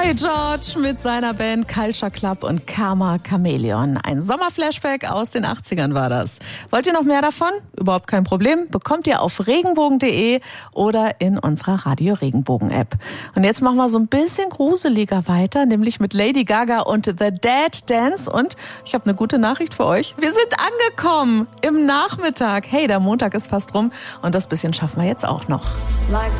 Boy George mit seiner Band Culture Club und Karma Chameleon. Ein Sommerflashback aus den 80ern war das. Wollt ihr noch mehr davon? Überhaupt kein Problem. Bekommt ihr auf regenbogen.de oder in unserer Radio Regenbogen App. Und jetzt machen wir so ein bisschen gruseliger weiter, nämlich mit Lady Gaga und The Dead Dance. Und ich habe eine gute Nachricht für euch. Wir sind angekommen im Nachmittag. Hey, der Montag ist fast rum und das bisschen schaffen wir jetzt auch noch.